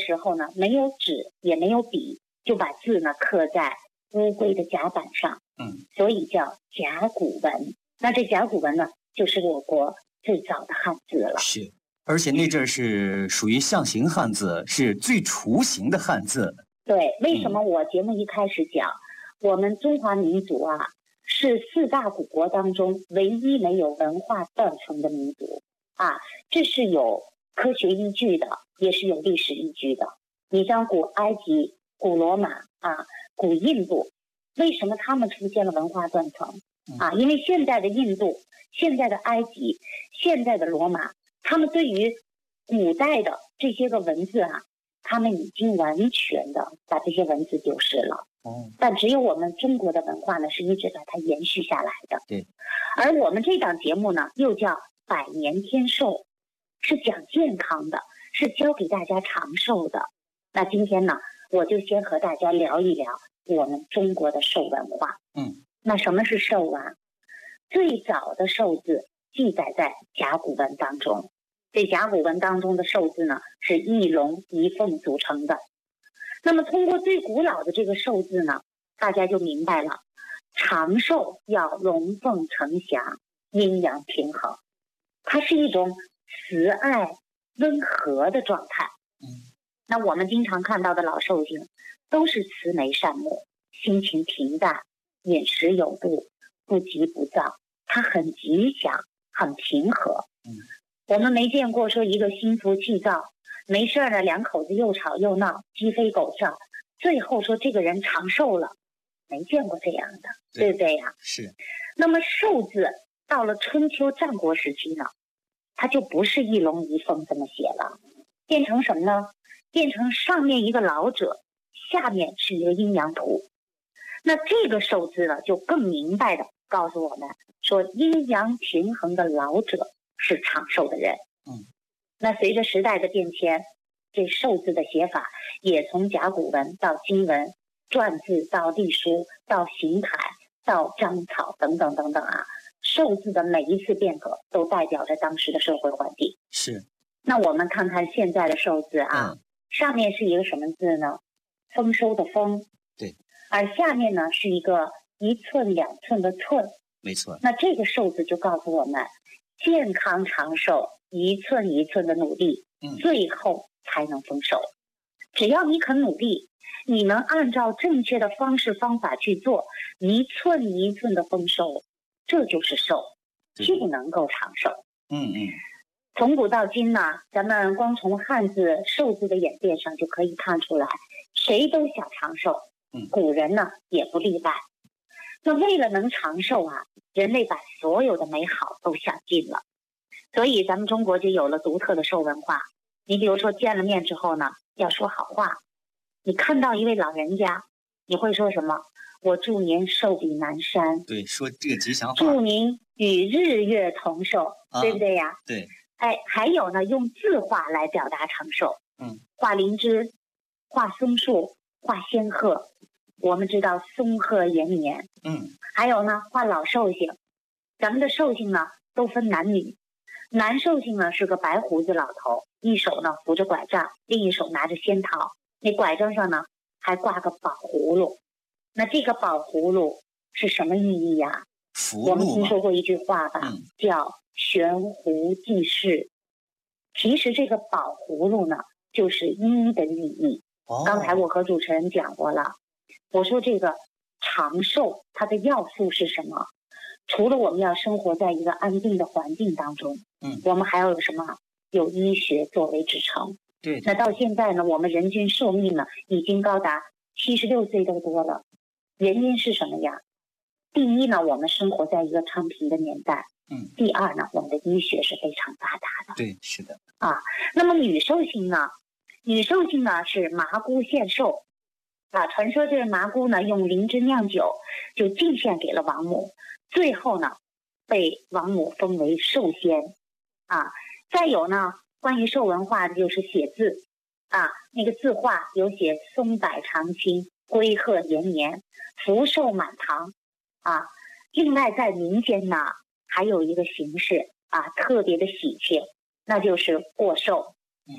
时候呢，没有纸也没有笔，就把字呢刻在乌龟的甲板上，所以叫甲骨文。那这甲骨文呢，就是我国最早的汉字了。 是，而且那阵是属于象形汉字，是最雏形的汉字。 对，为什么我节目一开始讲，我们中华民族啊，是4大古国当中唯一没有文化断层的民族啊，这是有科学依据的，也是有历史依据的。你像古埃及、古罗马啊、古印度，为什么他们出现了文化断层啊？因为现在的印度、现在的埃及、现在的罗马，他们对于古代的这些个文字啊，他们已经完全的把这些文字丢失了。但只有我们中国的文化呢，是一直把它延续下来的。 对。 而我们这档节目呢，又叫百年天寿，是讲健康的，是教给大家长寿的。那今天呢，我就先和大家聊一聊我们中国的寿文化。那什么是寿啊？最早的寿字记载在甲骨文当中。这甲骨文当中的寿字呢，是一龙一凤组成的。那么通过最古老的这个寿字呢，大家就明白了，长寿要龙凤呈祥，阴阳平衡，它是一种慈爱温和的状态。那我们经常看到的老寿星都是慈眉善目，心情平淡，饮食有度，不急不躁，它很吉祥，很平和。我们没见过说一个心浮气躁，没事呢两口子又吵又闹，鸡飞狗跳，最后说这个人长寿了，没见过这样的，对不对呀？ 是。 那么寿字到了春秋战国时期呢，它就不是一龙一凤这么写了，变成什么呢？变成上面一个老者，下面是一个阴阳图。那这个寿字呢，就更明白的告诉我们说，阴阳平衡的老者是长寿的人。那随着时代的变迁，这寿字的写法也从甲骨文到金文，篆字到隶书，到行楷，到章草等等等等啊，寿字的每一次变革都代表着当时的社会环境。 是。 那我们看看现在的寿字啊，上面是一个什么字呢？丰收的丰。 对。 而下面呢是一个1寸2寸的寸。 没错。 那这个寿字就告诉我们，健康长寿1寸1寸的努力，最后才能丰收。只要你肯努力，你能按照正确的方式方法去做，1寸1寸的丰收，这就是寿，就能够长寿。从古到今呢，咱们光从汉字寿字的演变上就可以看出来，谁都想长寿，古人呢也不例外。那为了能长寿啊，人类把所有的美好都想尽了，所以咱们中国就有了独特的寿文化。你比如说见了面之后呢，要说好话。你看到一位老人家，你会说什么？我祝您寿比南山。 对，说这个吉祥话。 祝您与日月同寿，对不对呀？ 对。 还有呢，用字画来表达长寿。画灵芝，画松树，画仙鹤。我们知道松鹤延年。还有呢，画老寿星。咱们的寿星呢都分男女，男寿星呢是个白胡子老头，一手呢扶着拐杖，另一手拿着仙桃，那拐杖上呢还挂个宝葫芦。那这个宝葫芦是什么寓意呀？我们听说过一句话吧，叫悬壶济世。其实这个宝葫芦呢就是医的寓意。刚才我和主持人讲过了，我说这个长寿它的要素是什么？除了我们要生活在一个安定的环境当中，我们还要有什么？有医学作为支撑。 对。 那到现在呢，我们人均寿命呢已经高达76岁都多了。原因是什么呀？第一呢，我们生活在一个昌平的年代。第二呢，我们的医学是非常发达的。 对，是的。 那么女寿星呢？女寿星呢是麻姑献寿。传说这个麻姑呢用灵芝酿酒，就进献给了王母，最后呢被王母封为寿仙。再有呢，关于寿文化的就是写字。那个字画有写松柏长青，龟鹤延年，福寿满堂。另外在民间呢还有一个形式特别的喜庆，那就是过寿。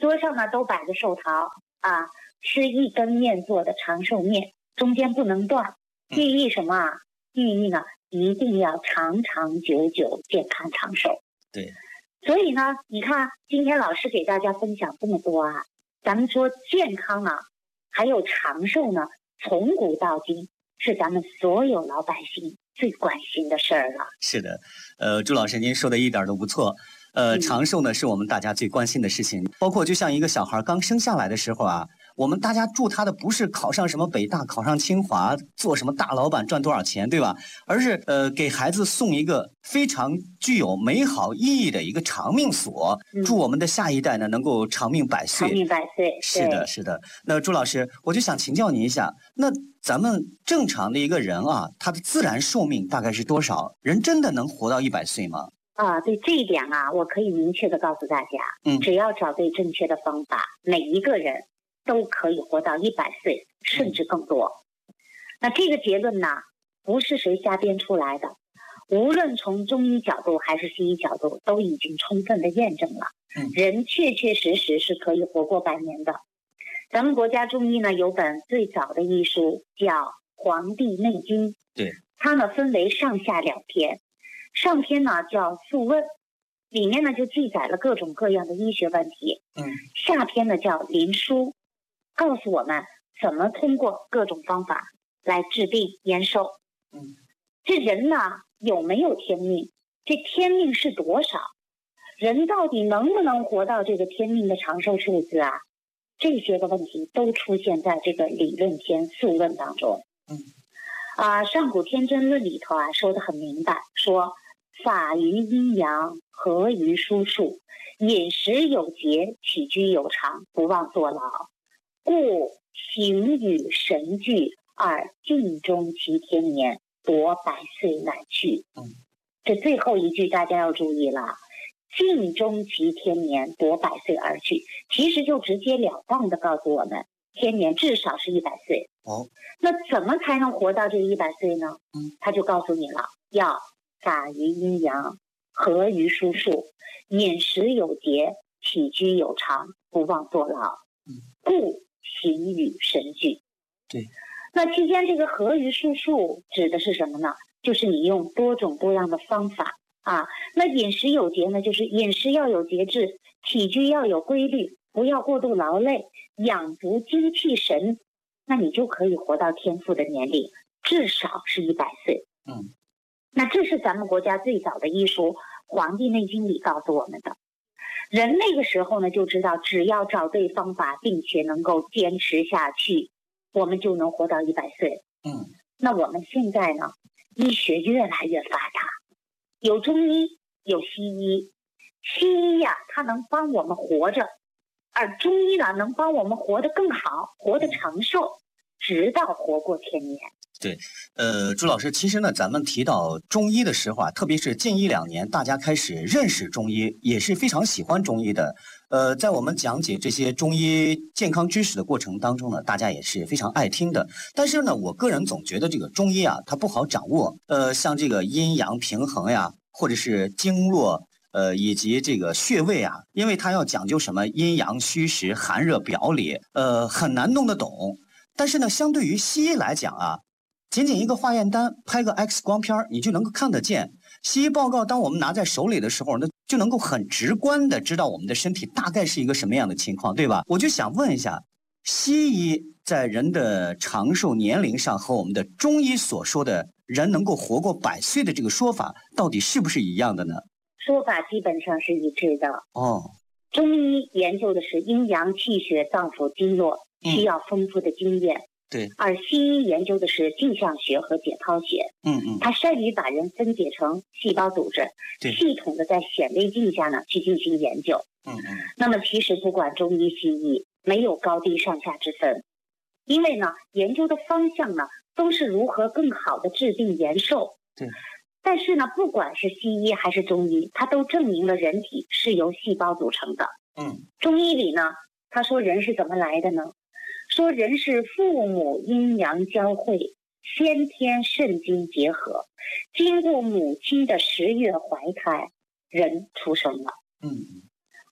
桌上呢都摆着寿桃啊，吃一根面做的长寿面，中间不能断，寓意什么啊？寓意呢一定要长长久久，健康长寿。 对， 所以呢，你看今天老师给大家分享这么多啊，咱们说健康啊，还有长寿呢，从古到今是咱们所有老百姓最关心的事儿了。 是的，朱老师您说的一点都不错。长寿呢是我们大家最关心的事情，包括就像一个小孩刚生下来的时候啊，我们大家祝他的不是考上什么北大、考上清华、做什么大老板、赚多少钱，对吧？而是给孩子送一个非常具有美好意义的一个长命锁，祝我们的下一代呢能够长命百岁。 长命百岁， 是的，是的。那朱老师，我就想请教您一下，那咱们正常的一个人啊，他的自然寿命大概是多少？人真的能活到100岁吗？ 啊，对这一点啊，我可以明确的告诉大家，只要找对正确的方法，每一个人都可以活到100岁，甚至更多。那这个结论呢，不是谁瞎编出来的，无论从中医角度还是西医角度，都已经充分的验证了，人确确实实是可以活过100年的。咱们国家中医呢有本最早的医书叫《黄帝内经》， 对， 它呢分为上下2篇。上篇呢叫《素问》，里面呢就记载了各种各样的医学问题。下篇呢叫《灵枢》，告诉我们怎么通过各种方法来治病延寿。这人呢有没有天命？这天命是多少？人到底能不能活到这个天命的长寿数字啊？这些个问题都出现在这个理论篇《素问》当中。上古天真论里头啊说得很明白，说法于阴阳，合于术数，饮食有节，起居有常，不忘坐牢。故形与神俱，而尽终其天年，夺100岁乃去。这最后一句大家要注意了，尽终其天年，夺100岁而去，其实就直截了当的告诉我们，天年至少是100岁。那怎么才能活到这个100岁呢？他就告诉你了，要法于阴阳，合于术数，饮食有节，起居有常，不忘坐牢。故形与神俱。 对， 那期间这个合于术数指的是什么呢？就是你用多种多样的方法啊。那饮食有节呢，就是饮食要有节制，起居要有规律，不要过度劳累，养足精气神，那你就可以活到天赋的年龄，至少是100岁。那这是咱们国家最早的医书《黄帝内经》里告诉我们的。人那个时候呢就知道，只要找对方法，并且能够坚持下去，我们就能活到100岁。那我们现在呢，医学越来越发达，有中医，有西医。西医呀，它能帮我们活着，而中医呢，能帮我们活得更好，活得长寿，直到活过天年。 对，朱老师，其实呢，咱们提到中医的时候啊，特别是近1-2年，大家开始认识中医，也是非常喜欢中医的。在我们讲解这些中医健康知识的过程当中呢，大家也是非常爱听的。但是呢，我个人总觉得这个中医啊，它不好掌握。像这个阴阳平衡呀，或者是经络，以及这个穴位啊，因为它要讲究什么阴阳虚实、寒热表里，很难弄得懂。但是呢，相对于西医来讲啊，仅仅一个化验单，拍个 X 光片，你就能够看得见。西医报告当我们拿在手里的时候，那就能够很直观的知道我们的身体大概是一个什么样的情况，对吧？我就想问一下，西医在人的长寿年龄上和我们的中医所说的人能够活过100岁的这个说法，到底是不是一样的呢？ 说法基本上是一致的。中医研究的是阴阳气血脏腑经络，需要丰富的经验。 对， 而西医研究的是镜像学和解剖学。它善于把人分解成细胞组织，系统的在显微镜下呢去进行研究。那么其实不管中医西医，没有高低上下之分，因为呢研究的方向呢都是如何更好的治病延寿。 对。 但是呢，不管是西医还是中医，它都证明了人体是由细胞组成的。中医里呢，他说人是怎么来的呢？说人是父母阴阳交汇，先天肾精结合，经过母亲的10月怀胎，人出生了。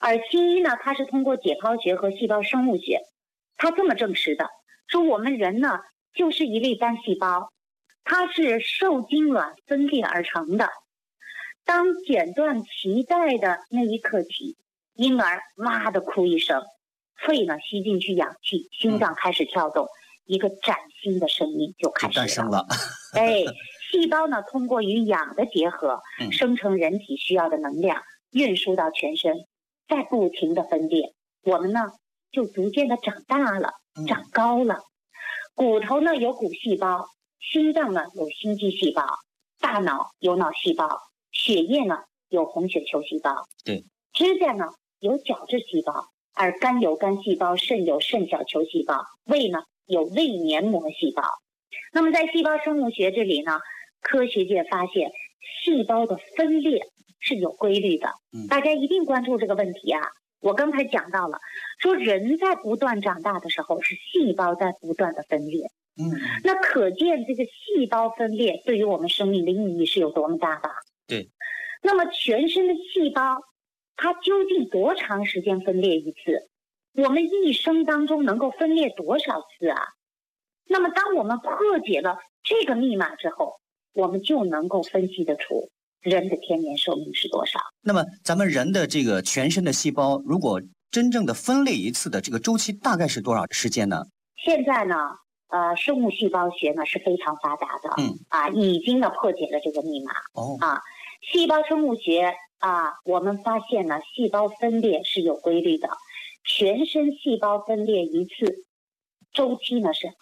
而西医呢，它是通过解剖学和细胞生物学，它这么证实的，说我们人呢就是一粒单细胞，它是受精卵分裂而成的。当剪断脐带的那一刻起，婴儿哇的哭一声，肺呢吸进去氧气，心脏开始跳动，一个崭新的生命就开始诞生了。 哎，细胞呢通过与氧的结合，生成人体需要的能量，运输到全身，再不停的分裂，我们呢就逐渐的长大了，长高了。骨头呢有骨细胞，心脏呢有心肌细胞，大脑有脑细胞，血液呢有红血球细胞， 对， 指甲呢有角质细胞，而肝有肝细胞，肾有肾小球细胞，胃呢有胃黏膜细胞。那么在细胞生物学这里呢，科学界发现细胞的分裂是有规律的，大家一定关注这个问题啊。我刚才讲到了，说人在不断长大的时候，是细胞在不断的分裂。那可见这个细胞分裂对于我们生命的意义是有多么大吧？ 对。 那么全身的细胞，它究竟多长时间分裂一次？我们一生当中能够分裂多少次啊？那么当我们破解了这个密码之后，我们就能够分析得出人的天年寿命是多少。 那么咱们人的这个全身的细胞，如果真正的分裂一次的这个周期大概是多少时间呢？ 现在呢，生物细胞学呢是非常发达的，已经呢破解了这个密码。细胞生物学我们发现呢，细胞分裂是有规律的，全身细胞分裂一次周期呢是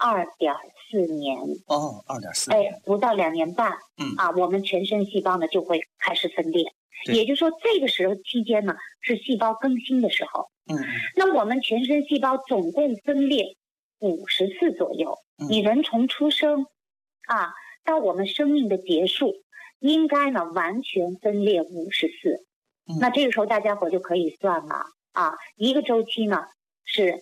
2.4年。 2.4年， 不到2年半。我们全身细胞呢就会开始分裂，也就是说这个时候期间呢是细胞更新的时候。那我们全身细胞总共分裂50次左右。你人从出生到我们生命的结束，应该呢完全分裂50次。那这个时候大家伙就可以算了一个周期呢是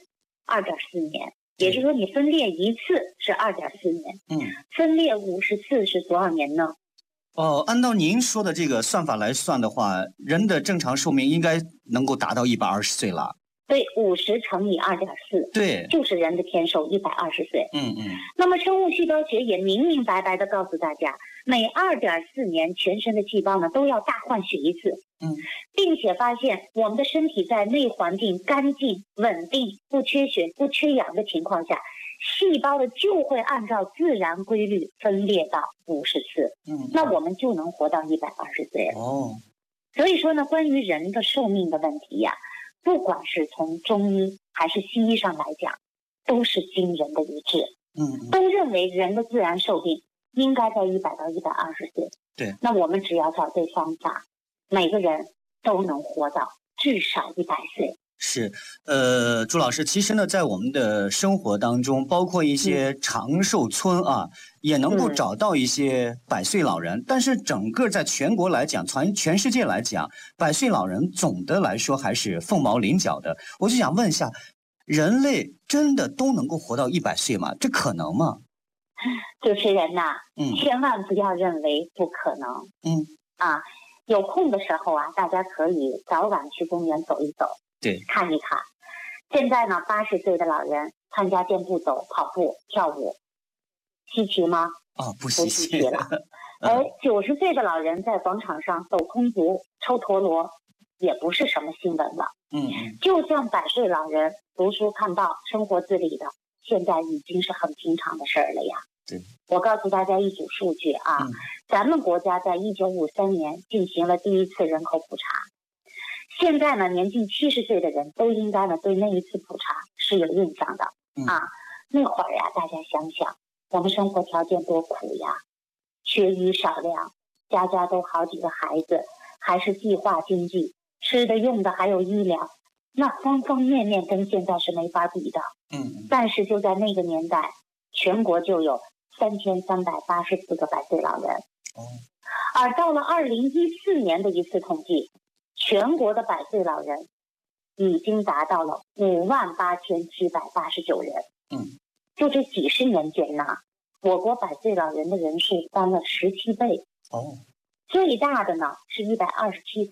2.4年。也就是说，你分裂一次是2.4年，分裂50次是多少年呢？ 按照您说的这个算法来算的话，人的正常寿命应该能够达到120岁了。 对，50乘以2.4， 对， 就是人的天寿120岁。那么生物细胞学也明明白白的告诉大家，每2.4年全身的细胞呢都要大换血一次。并且发现我们的身体在内环境干净、稳定、不缺血、不缺氧的情况下，细胞的就会按照自然规律分裂到50次。那我们就能活到120岁了。所以说呢，关于人的寿命的问题不管是从中医还是西医上来讲，都是惊人的一致。都认为人的自然寿命应该在100到120岁。 对， 那我们只要找对方法，每个人都能活到至少100岁。 是，朱老师，其实呢，在我们的生活当中，包括一些长寿村也能够找到一些100岁老人。但是整个在全国来讲，全世界来讲，100岁老人总的来说还是凤毛麟角的。我就想问一下，人类真的都能够活到100岁吗？这可能吗？ 主持人千万不要认为不可能。有空的时候大家可以早晚去公园走一走， 对， 看一看。现在呢，80岁的老人参加健步走、跑步、跳舞，稀奇吗？ 不稀奇了。90岁的老人在广场上走空竹、抽陀螺，也不是什么新闻了。就算100岁老人读书看报、生活自理的，现在已经是很平常的事儿了呀。 对， 我告诉大家一组数据咱们国家在1953年进行了第一次人口普查，现在呢，年近70岁的人都应该呢对那一次普查是有印象的。那会儿大家想想，我们生活条件多苦呀，缺衣少粮，家家都好几个孩子，还是计划经济，吃的用的还有医疗，那方方面面跟现在是没法比的。但是就在那个年代，全国就有3384个100岁老人。而到了2014年的一次统计，全国的100岁老人已经达到了58789人。就这几十年间我国100岁老人的人数翻了17倍。最大的呢是127岁，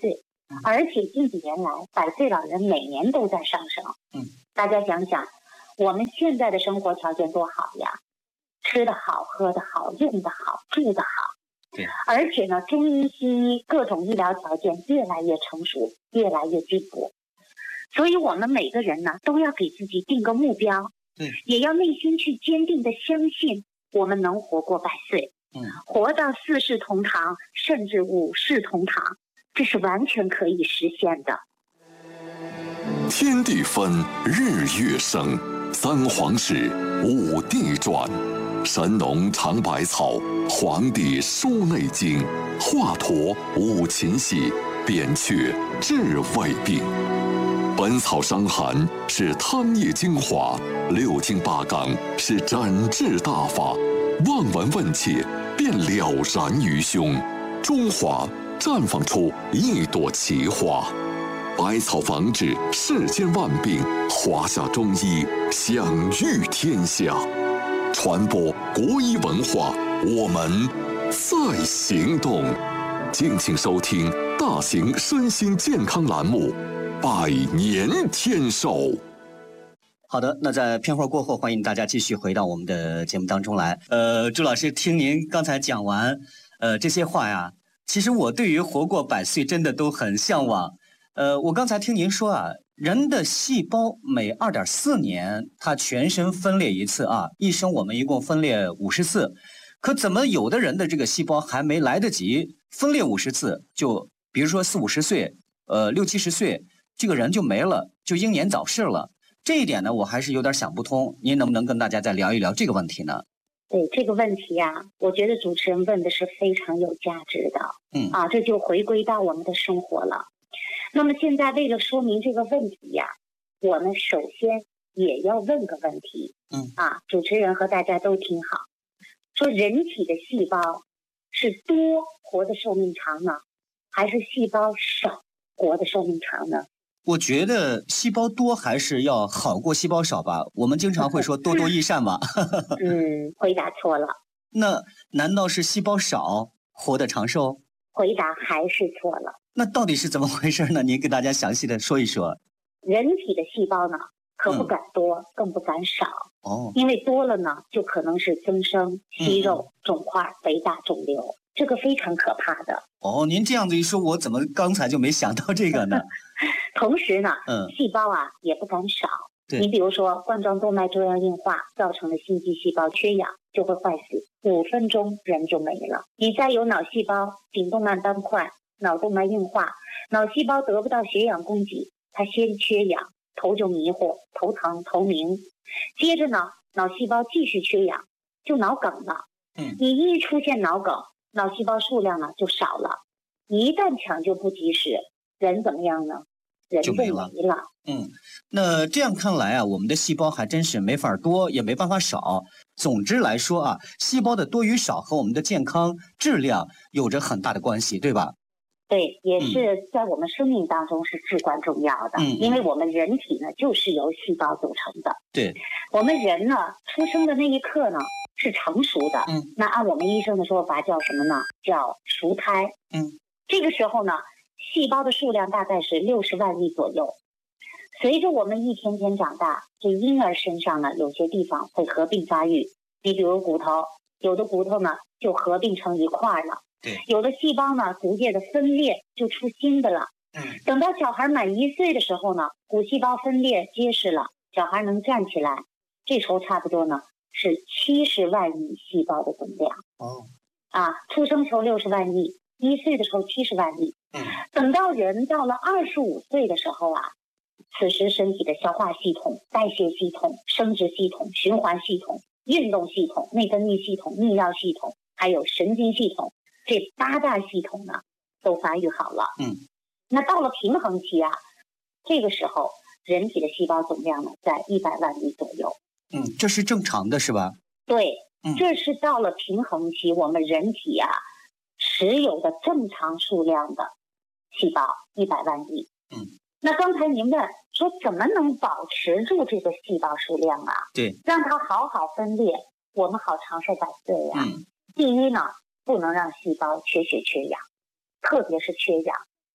而且近几年来100岁老人每年都在上升。大家想想，我们现在的生活条件多好呀，吃得好，喝得好，用得好，住得好。 对， 而且呢，中医西医各种医疗条件越来越成熟，越来越进步。所以我们每个人呢，都要给自己定个目标，也要内心去坚定的相信，我们能活过100岁，活到4世同堂，甚至5世同堂，这是完全可以实现的。 天地分，日月生，三皇时，五帝转。神农尝百草，黄帝书内经，华佗悟琴棋，扁鹊治未病。本草伤寒是汤液精华，6经8纲是诊治大法，望闻问切便了然于胸。中华绽放出一朵奇花，百草防治世间万病，华夏中医享誉天下。传播国医文化，我们在行动。敬请收听大型身心健康栏目《百年天寿》。 好的，那在片花过后，欢迎大家继续回到我们的节目当中来。朱老师，听您刚才讲完，这些话呀，其实我对于活过100岁真的都很向往。我刚才听您说啊，人的细胞每2.4年它全身分裂一次啊，一生我们一共分裂50次，可怎么有的人的这个细胞还没来得及分裂50次，就比如说40-50岁，60-70岁，这个人就没了，就英年早逝了。这一点呢，我还是有点想不通，您能不能跟大家再聊一聊这个问题呢？ 对这个问题呀，我觉得主持人问的是非常有价值的。这就回归到我们的生活了。那么现在为了说明这个问题呀，我们首先也要问个问题。主持人和大家都听好，说人体的细胞是多活的寿命长呢，还是细胞少活的寿命长呢？ 我觉得细胞多还是要好过细胞少吧。我们经常会说多多益善嘛。 回答错了。 那难道是细胞少活得长寿？ 回答还是错了。 那到底是怎么回事呢？您给大家详细的说一说。 人体的细胞呢，可不敢多，更不敢少。因为多了呢，就可能是增生、息肉、肿块、肥大、肿瘤，这个非常可怕的。 您这样子一说，我怎么刚才就没想到这个呢？ 同时呢，细胞啊也不敢少。你比如说冠状动脉粥样硬化造成的心肌细胞缺氧就会坏死，5分钟人就没了。你再有脑细胞颈动脉斑块、脑动脉硬化，脑细胞得不到血氧供给，它先缺氧，头就迷糊，头疼头鸣，接着呢脑细胞继续缺氧，就脑梗了。你一出现脑梗，脑细胞数量呢就少了，一旦抢救不及时，人怎么样呢？人就没了。 那这样看来啊，我们的细胞还真是没法多，也没办法少。总之来说啊，细胞的多与少和我们的健康质量有着很大的关系，对吧？ 对，也是在我们生命当中是至关重要的。因为我们人体呢就是由细胞组成的。 对， 我们人呢出生的那一刻呢是成熟的。那按我们医生的说法叫什么呢？叫熟胎。这个时候呢，细胞的数量大概是60万亿左右。随着我们一天天长大，这婴儿身上呢有些地方会合并发育。你比如骨头，有的骨头呢就合并成一块了。有的细胞呢逐渐的分裂，就出新的了。等到小孩满1岁的时候呢，骨细胞分裂结实了，小孩能站起来，这时候差不多呢是70万亿细胞的总量。出生时候60万亿，1岁的时候70万亿。等到人到了25岁的时候啊，此时身体的消化系统、代谢系统、生殖系统、循环系统、运动系统、内分泌系统、泌尿系统，还有神经系统，这8大系统呢都发育好了。那到了平衡期啊，这个时候人体的细胞总量呢在100万亿左右。 这是正常的是吧？ 对，这是到了平衡期，我们人体啊持有的正常数量的细胞100万亿。那刚才您问说怎么能保持住这个细胞数量啊？ 对， 让它好好分裂，我们好长寿100岁啊。第一呢，不能让细胞缺血缺氧，特别是缺氧。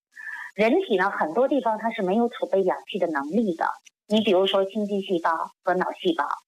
人体呢很多地方它是没有储备氧气的能力的。你比如说心肌细胞和脑细胞，